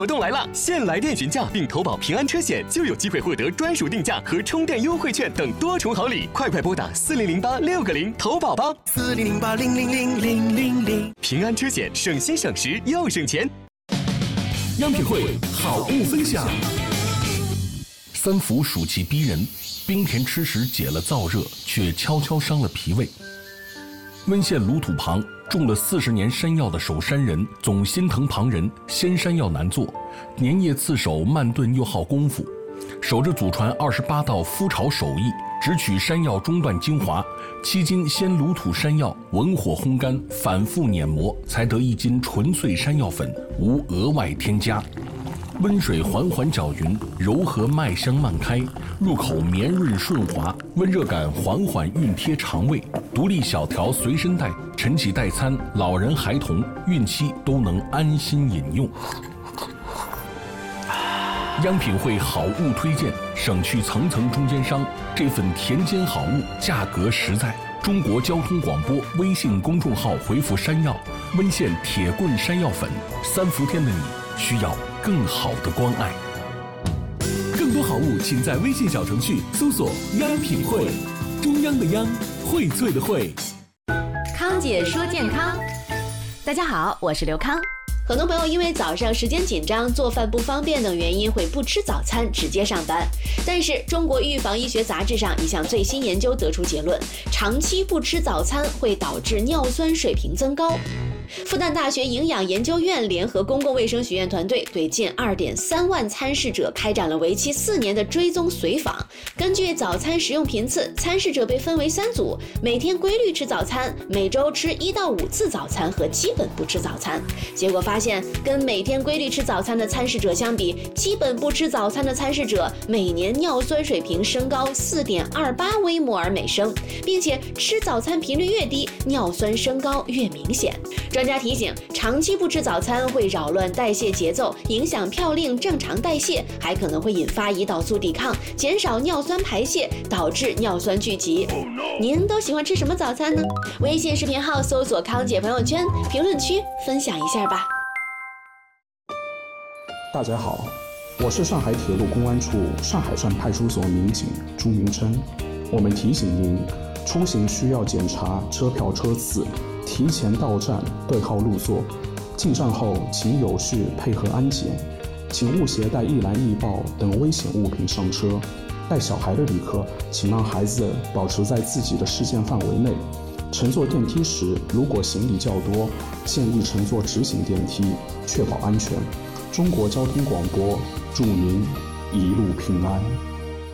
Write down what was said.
活动来了！现来电询价并投保平安车险，就有机会获得专属定价和充电优惠券等多重好礼。快拨打4008-6个0投保吧！4008-000-000。平安车险，省心省时又省钱。 央品汇好物分享。三伏暑气逼人，冰甜吃食解了燥热，却悄悄伤了脾胃。温县鲁土旁种了40年山药的守山人总心疼旁人，鲜山药难做，粘叶刺手，慢炖又耗功夫。守着祖传28道麸炒手艺，只取山药中段精华，7斤鲜鲁土山药文火烘干，反复碾磨，才得1斤纯粹山药粉，无额外添加。温水缓缓搅匀，柔和麦香漫开，入口绵润顺滑，温热感缓缓熨贴肠胃。独立小条随身带，晨起代餐，老人孩童孕期都能安心饮用。央品汇好物推荐，省去层层中间商，这份田间好物，价格实在。中国交通广播微信公众号回复山药，温县铁棍山药粉，3伏天的你需要更好的关爱。 更多好物，请在微信小程序搜索“央品汇”，中央的央，荟萃的荟。 康姐说健康，大家好，我是刘康。很多朋友因为早上时间紧张、做饭不方便等原因，会不吃早餐直接上班。但是，中国预防医学杂志上一项最新研究得出结论：长期不吃早餐会导致尿酸水平增高。复旦大学营养研究院联合公共卫生学院团队对近2.3万参试者开展了为期4年的追踪随访。根据早餐食用频次，参试者被分为3组：每天规律吃早餐、每周吃1到5次早餐和基本不吃早餐。结果发现，跟每天规律吃早餐的参试者相比，基本不吃早餐的参试者每年尿酸水平升高4.28微摩尔每升，并且吃早餐频率越低，尿酸升高越明显。专家提醒，长期不吃早餐会扰乱代谢节奏，影响嘌呤正常代谢，还可能会引发胰岛素抵抗，减少尿酸排泄，导致尿酸聚集。您都喜欢吃什么早餐呢？微信视频号搜索康姐朋友圈，评论区分享一下吧。 大家好，我是上海铁路公安处上海站派出所民警朱明琛。我们提醒您，出行需要检查车票车次，提前到站对号入座，进站后请有序配合安检，请勿携带易燃易爆等危险物品上车。带小孩的旅客，请让孩子保持在自己的视线范围内。乘坐电梯时，如果行李较多，建议乘坐直行电梯，确保安全。中国交通广播祝您一路平安。